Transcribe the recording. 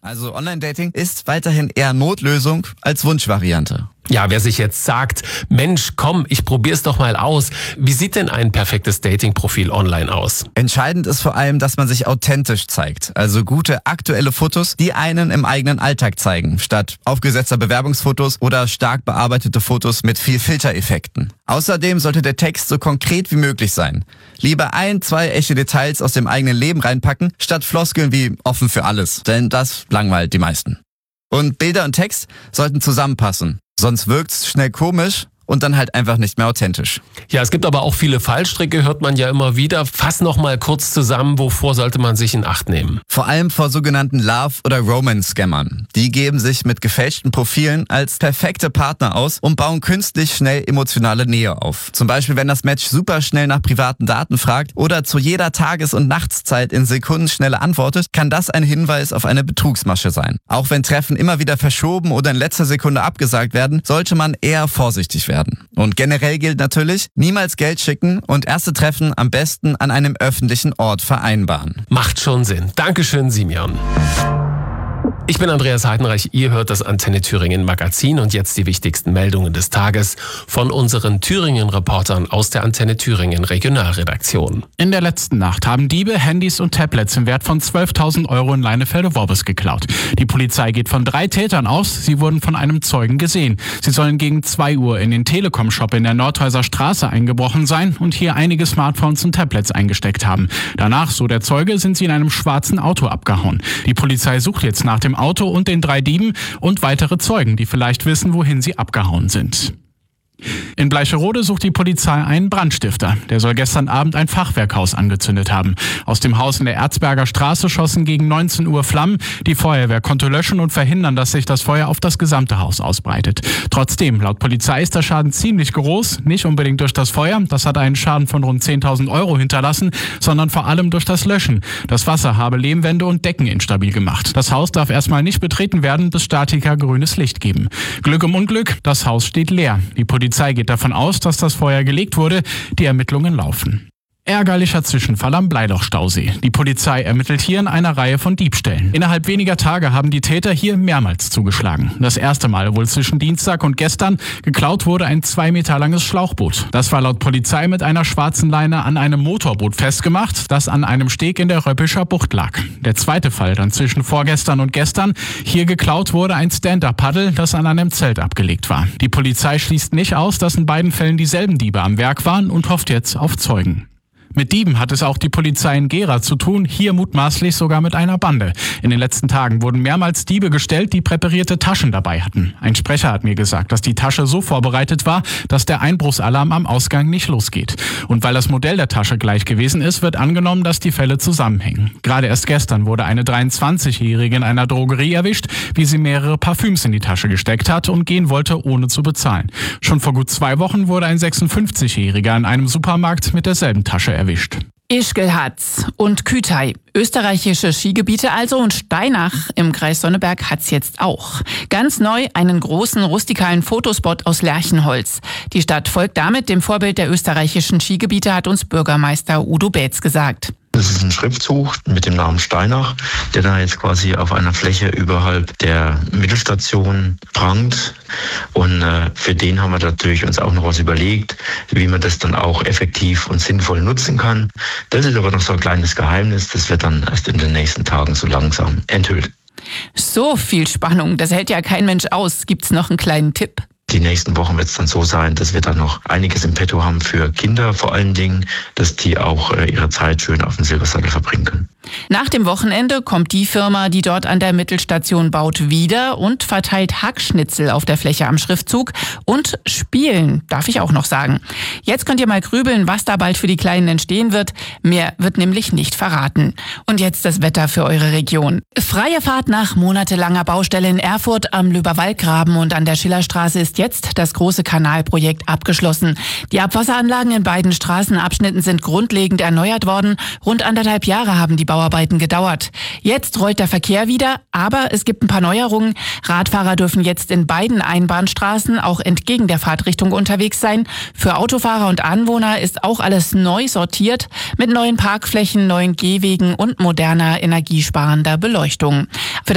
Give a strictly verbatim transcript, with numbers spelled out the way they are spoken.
Also Online-Dating ist weiterhin eher Notlösung als Wunschvariante. Ja, wer sich jetzt sagt, Mensch, komm, ich probier's doch mal aus. Wie sieht denn ein perfektes Dating-Profil online aus? Entscheidend ist vor allem, dass man sich authentisch zeigt. Also gute, aktuelle Fotos, die einen im eigenen Alltag zeigen, statt aufgesetzter Bewerbungsfotos oder stark bearbeitete Fotos mit viel Filtereffekten. Außerdem sollte der Text so konkret wie möglich sein. Lieber ein, zwei echte Details aus dem eigenen Leben reinpacken, statt Floskeln wie offen für alles. Denn das langweilt die meisten. Und Bilder und Text sollten zusammenpassen. Sonst wirkt's schnell komisch und dann halt einfach nicht mehr authentisch. Ja, es gibt aber auch viele Fallstricke, hört man ja immer wieder. Fass noch mal kurz zusammen, wovor sollte man sich in Acht nehmen? Vor allem vor sogenannten Love- oder Romance-Scammern. Die geben sich mit gefälschten Profilen als perfekte Partner aus und bauen künstlich schnell emotionale Nähe auf. Zum Beispiel, wenn das Match super schnell nach privaten Daten fragt oder zu jeder Tages- und Nachtszeit in Sekundenschnelle antwortet, kann das ein Hinweis auf eine Betrugsmasche sein. Auch wenn Treffen immer wieder verschoben oder in letzter Sekunde abgesagt werden, sollte man eher vorsichtig werden. Und generell gilt natürlich, niemals Geld schicken und erste Treffen am besten an einem öffentlichen Ort vereinbaren. Macht schon Sinn. Dankeschön, Simeon. Ich bin Andreas Heidenreich, ihr hört das Antenne Thüringen Magazin und jetzt die wichtigsten Meldungen des Tages von unseren Thüringen-Reportern aus der Antenne Thüringen Regionalredaktion. In der letzten Nacht haben Diebe Handys und Tablets im Wert von zwölftausend Euro in Leinefelde-Worbis geklaut. Die Polizei geht von drei Tätern aus, sie wurden von einem Zeugen gesehen. Sie sollen gegen zwei Uhr in den Telekom-Shop in der Nordhäuser Straße eingebrochen sein und hier einige Smartphones und Tablets eingesteckt haben. Danach, so der Zeuge, sind sie in einem schwarzen Auto abgehauen. Die Polizei sucht jetzt nach dem Auto und den drei Dieben und weitere Zeugen, die vielleicht wissen, wohin sie abgehauen sind. In Bleicherode sucht die Polizei einen Brandstifter. Der soll gestern Abend ein Fachwerkhaus angezündet haben. Aus dem Haus in der Erzberger Straße schossen gegen neunzehn Uhr Flammen. Die Feuerwehr konnte löschen und verhindern, dass sich das Feuer auf das gesamte Haus ausbreitet. Trotzdem, laut Polizei ist der Schaden ziemlich groß. Nicht unbedingt durch das Feuer, das hat einen Schaden von rund zehntausend Euro hinterlassen, sondern vor allem durch das Löschen. Das Wasser habe Lehmwände und Decken instabil gemacht. Das Haus darf erstmal nicht betreten werden, bis Statiker grünes Licht geben. Glück im Unglück, das Haus steht leer. Die Polizei Die Polizei geht davon aus, dass das Feuer gelegt wurde. Die Ermittlungen laufen. Ärgerlicher Zwischenfall am Bleiloch-Stausee. Die Polizei ermittelt hier in einer Reihe von Diebstählen. Innerhalb weniger Tage haben die Täter hier mehrmals zugeschlagen. Das erste Mal wohl zwischen Dienstag und gestern. Geklaut wurde ein zwei Meter langes Schlauchboot. Das war laut Polizei mit einer schwarzen Leine an einem Motorboot festgemacht, das an einem Steg in der Röppischer Bucht lag. Der zweite Fall dann zwischen vorgestern und gestern. Hier geklaut wurde ein Stand-Up-Paddel, das an einem Zelt abgelegt war. Die Polizei schließt nicht aus, dass in beiden Fällen dieselben Diebe am Werk waren und hofft jetzt auf Zeugen. Mit Dieben hat es auch die Polizei in Gera zu tun, hier mutmaßlich sogar mit einer Bande. In den letzten Tagen wurden mehrmals Diebe gestellt, die präparierte Taschen dabei hatten. Ein Sprecher hat mir gesagt, dass die Tasche so vorbereitet war, dass der Einbruchsalarm am Ausgang nicht losgeht. Und weil das Modell der Tasche gleich gewesen ist, wird angenommen, dass die Fälle zusammenhängen. Gerade erst gestern wurde eine dreiundzwanzigjährige in einer Drogerie erwischt, wie sie mehrere Parfüms in die Tasche gesteckt hat und gehen wollte, ohne zu bezahlen. Schon vor gut zwei Wochen wurde ein sechsundfünfzigjähriger in einem Supermarkt mit derselben Tasche erwischt. Ischgl-Hatz und Kütei. Österreichische Skigebiete also und Steinach im Kreis Sonneberg hat's jetzt auch. Ganz neu einen großen rustikalen Fotospot aus Lärchenholz. Die Stadt folgt damit dem Vorbild der österreichischen Skigebiete, hat uns Bürgermeister Udo Beetz gesagt. Das ist ein Schriftzug mit dem Namen Steinach, der da jetzt quasi auf einer Fläche überhalb der Mittelstation prangt. Und äh, für den haben wir natürlich uns auch noch was überlegt, wie man das dann auch effektiv und sinnvoll nutzen kann. Das ist aber noch so ein kleines Geheimnis, das wird dann erst in den nächsten Tagen so langsam enthüllt. So viel Spannung, das hält ja kein Mensch aus. Gibt's noch einen kleinen Tipp? Die nächsten Wochen wird es dann so sein, dass wir dann noch einiges im Petto haben für Kinder vor allen Dingen, dass die auch äh, ihre Zeit schön auf dem Silbersattel verbringen können. Nach dem Wochenende kommt die Firma, die dort an der Mittelstation baut, wieder und verteilt Hackschnitzel auf der Fläche am Schriftzug und spielen, darf ich auch noch sagen. Jetzt könnt ihr mal grübeln, was da bald für die Kleinen entstehen wird. Mehr wird nämlich nicht verraten. Und jetzt das Wetter für eure Region. Freie Fahrt nach monatelanger Baustelle in Erfurt am Löberwaldgraben und an der Schillerstraße ist jetzt das große Kanalprojekt abgeschlossen. Die Abwasseranlagen in beiden Straßenabschnitten sind grundlegend erneuert worden. Rund anderthalb Jahre haben die Bauarbeiten gedauert. Jetzt rollt der Verkehr wieder, aber es gibt ein paar Neuerungen. Radfahrer dürfen jetzt in beiden Einbahnstraßen auch entgegen der Fahrtrichtung unterwegs sein. Für Autofahrer und Anwohner ist auch alles neu sortiert mit neuen Parkflächen, neuen Gehwegen und moderner energiesparender Beleuchtung. Für